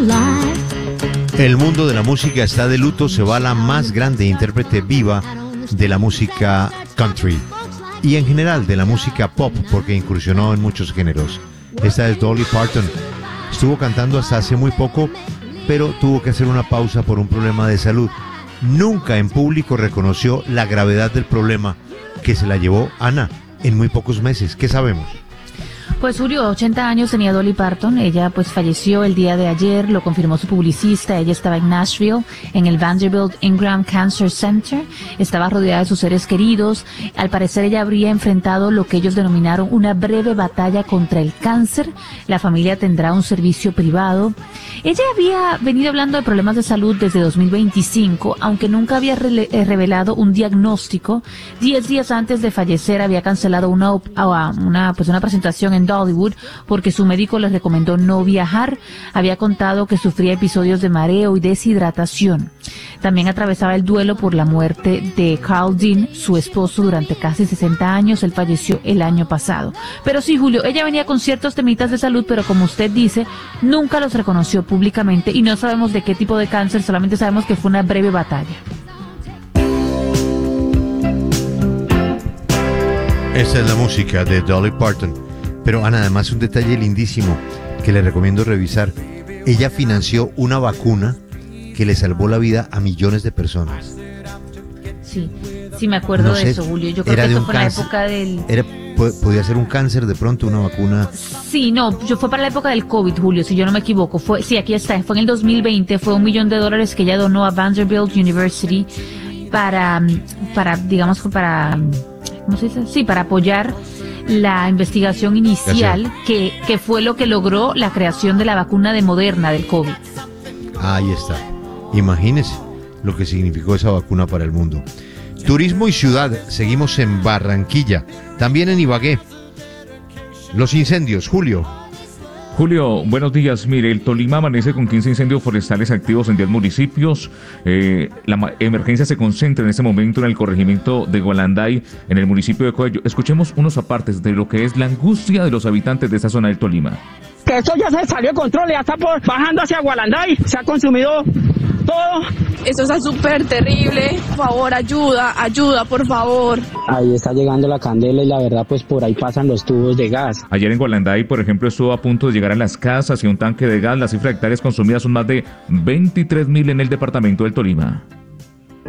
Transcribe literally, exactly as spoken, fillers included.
El mundo de la música está de luto, se va la más grande intérprete viva de la música country y en general de la música pop, porque incursionó en muchos géneros. Esta es Dolly Parton. Estuvo cantando hasta hace muy poco, pero tuvo que hacer una pausa por un problema de salud. Nunca en público reconoció la gravedad del problema que se la llevó Ana en muy pocos meses. ¿Qué sabemos? Pues Julio, ochenta años tenía Dolly Parton. Ella pues falleció el día de ayer, lo confirmó su publicista. Ella estaba en Nashville, en el Vanderbilt Ingram Cancer Center. Estaba rodeada de sus seres queridos. Al parecer ella habría enfrentado lo que ellos denominaron una breve batalla contra el cáncer. La familia tendrá un servicio privado. Ella había venido hablando de problemas de salud desde dos mil veinticinco, aunque nunca había re- revelado un diagnóstico. Diez días antes de fallecer había cancelado una, una, pues una presentación en Hollywood porque su médico le recomendó no viajar. Había contado que sufría episodios de mareo y deshidratación. También atravesaba el duelo por la muerte de Carl Dean, su esposo, durante casi sesenta años. Él falleció el año pasado. Pero sí, Julio, ella venía con ciertos temitas de salud, pero como usted dice, nunca los reconoció públicamente y no sabemos de qué tipo de cáncer, solamente sabemos que fue una breve batalla. Esta es la música de Dolly Parton. Pero Ana, además un detalle lindísimo que le recomiendo revisar. Ella financió una vacuna que le salvó la vida a millones de personas. Sí, sí me acuerdo no de sé, eso, Julio. Yo creo que esto fue en la época del... Era, podía ser un cáncer de pronto, una vacuna. Sí, no, yo fue para la época del COVID, Julio, si yo no me equivoco. Fue, sí, aquí está, fue en el dos mil veinte, fue un millón de dólares que ella donó a Vanderbilt University para, para, digamos, para, ¿cómo se dice? Sí, para apoyar la investigación inicial que, que fue lo que logró la creación de la vacuna de Moderna del COVID. Ahí está. Imagínese lo que significó esa vacuna para el mundo. Turismo y ciudad, seguimos en Barranquilla, también en Ibagué. Los incendios, Julio. Julio, buenos días. Mire, el Tolima amanece con quince incendios forestales activos en diez municipios. Eh, la ma- emergencia se concentra en este momento en el corregimiento de Gualanday, en el municipio de Coello. Escuchemos unos apartes de lo que es la angustia de los habitantes de esta zona del Tolima. Que esto ya se salió de control, ya está por, bajando hacia Gualanday, se ha consumido todo. Esto está súper terrible. Por favor, ayuda, ayuda, por favor. Ahí está llegando la candela y la verdad pues por ahí pasan los tubos de gas. Ayer en Gualanday, por ejemplo, estuvo a punto de llegar a las casas y un tanque de gas. La cifra de hectáreas consumidas son más de veintitrés mil en el departamento del Tolima.